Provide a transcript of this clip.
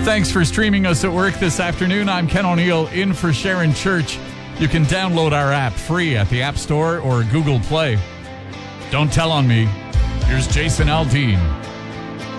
Thanks for streaming us at work this afternoon. I'm Ken O'Neill in for Sharon Church. You can download our app free at the App Store or Google Play. Don't tell on me. Here's Jason Aldean.